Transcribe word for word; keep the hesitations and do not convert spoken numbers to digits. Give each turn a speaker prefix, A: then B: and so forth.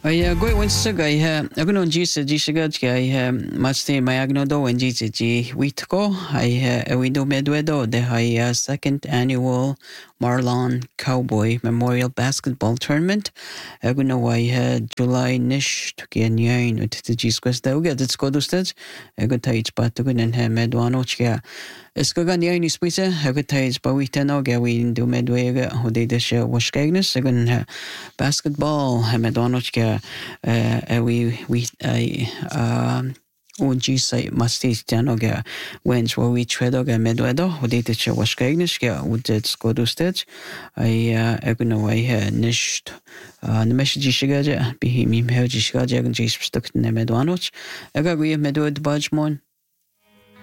A: Ai goi wen se gai ha agun on ji se ji se gai gai ha masti mai agno do wen ji ji ji witko ai ha we do medwedo de hai uh, second annual Marlon Cowboy Memorial Basketball Tournament agun wai ha July nish to gen yain ut de ji squest da uga det skodustad agun tait pat agun en ha medwano chya Isko gan yain ispisa agun tait ba witano ga we do medwega hode de she washkagnes agun ha basketball ha medwano chya uh, we we I um un G say masti janoga wens wo we tredoga medwedo hodite che washkaigniska udet skodustech I egno way nisht na message shigaja bihi mim heji shigaja gun jis stuk ne medwanoch aga we medwed bajmon